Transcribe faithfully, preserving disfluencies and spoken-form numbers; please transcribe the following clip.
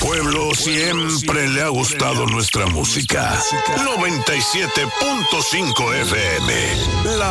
pueblo siempre le ha gustado nuestra música. noventa y siete punto cinco F M. La